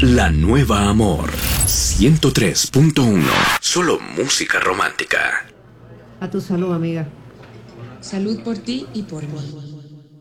La Nueva Amor 103.1. Solo música romántica. A tu salud, amiga. Salud por ti y por mí.